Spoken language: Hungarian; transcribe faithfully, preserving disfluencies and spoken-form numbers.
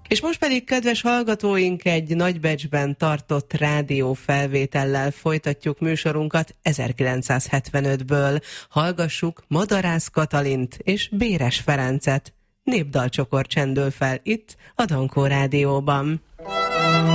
És most pedig, kedves hallgatóink, egy Nagybecsben tartott rádiófelvétellel folytatjuk műsorunkat ezerkilencszázhetvenötből. Hallgassuk Madarász Katalint és Béres Ferencet. Népdalcsokor csendül fel itt a Dankó Rádióban.